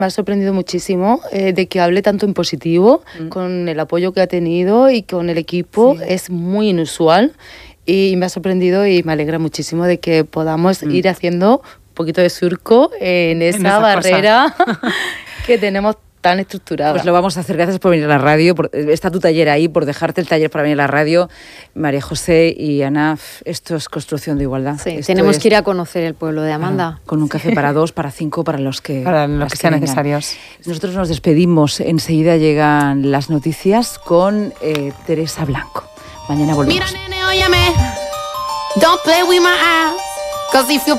Me ha sorprendido muchísimo de que hable tanto en positivo, con el apoyo que ha tenido y con el equipo. Sí. Es muy inusual y me ha sorprendido y me alegra muchísimo de que podamos ir haciendo un poquito de surco en esa barrera que tenemos tan estructurada. Pues lo vamos a hacer. Gracias por venir a la radio. Está tu taller ahí, por dejarte el taller para venir a la radio. María José y Ana, esto es construcción de igualdad. Sí, tenemos que ir a conocer el pueblo de Amanda. Con un café para 2, para 5, para los que sean necesarios. Nosotros nos despedimos. Enseguida llegan las noticias con Teresa Blanco. Mañana volvemos. Mira, nene, óyeme. Don't play with my eyes. 'Cause if you